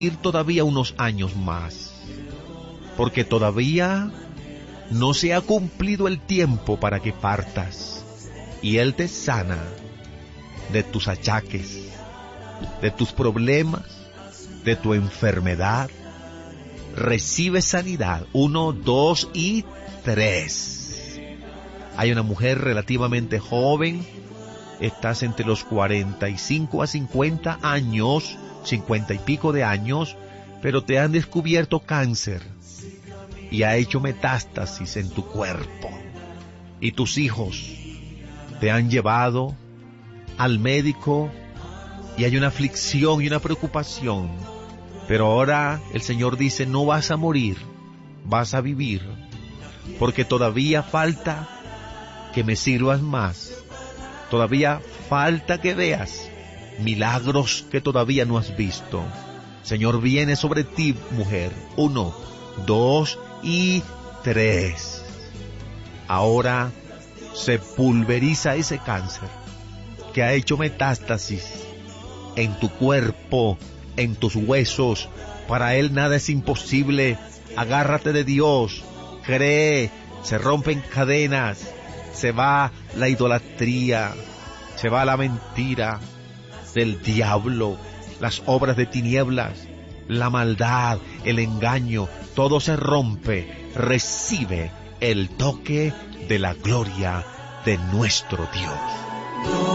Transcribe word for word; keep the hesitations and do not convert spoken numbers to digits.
ir todavía unos años más, porque todavía no se ha cumplido el tiempo para que partas, y Él te sana de tus achaques, de tus problemas, de tu enfermedad. Recibe sanidad. Uno, dos y tres. Hay una mujer relativamente joven. Estás entre los cuarenta y cinco a cincuenta años, cincuenta y pico de años, pero te han descubierto cáncer y ha hecho metástasis en tu cuerpo. Y tus hijos te han llevado al médico y hay una aflicción y una preocupación. Pero ahora el Señor dice, no vas a morir, vas a vivir, porque todavía falta que me sirvas más. Todavía falta que veas milagros que todavía no has visto. Señor, viene sobre ti, mujer. Uno, dos y tres. Ahora se pulveriza ese cáncer que ha hecho metástasis en tu cuerpo, en tus huesos. Para Él nada es imposible. Agárrate de Dios, cree, se rompen cadenas, se va la idolatría, se va la mentira del diablo, las obras de tinieblas, la maldad, el engaño, todo se rompe. Recibe el toque de la gloria de nuestro Dios.